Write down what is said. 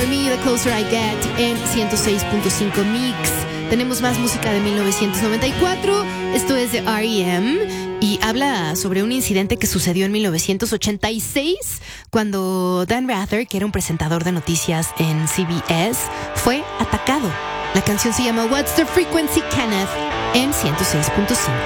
For Me, The Closer I Get en 106.5 Mix. Tenemos más música de 1994. Esto es de R.E.M. y habla sobre un incidente que sucedió en 1986 cuando Dan Rather, que era un presentador de noticias en CBS, fue atacado. La canción se llama What's the Frequency, Kenneth en 106.5.